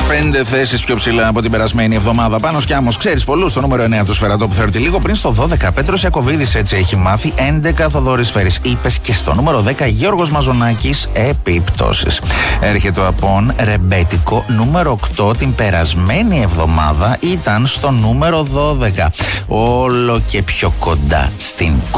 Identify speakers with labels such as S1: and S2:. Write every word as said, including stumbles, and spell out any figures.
S1: Πέντε θέσεις πιο ψηλά από την περασμένη εβδομάδα. Πάνος κι Άμμος, ξέρεις πολλούς. Στο νούμερο εννέα του Σφαιράτο Θέρτι λίγο πριν στο δώδεκα. Πέτρος Ιακωβίδης έτσι έχει μάθει. έντεκα Θοδωρής Φέρης είπες. Και στο νούμερο δέκα Γιώργος Μαζονάκης επιπτώσεις. Έρχεται ο Απόν ρεμπέτικο νούμερο οκτώ την περασμένη εβδομάδα ήταν στο νούμερο δώδεκα. Όλο και πιο κοντά στην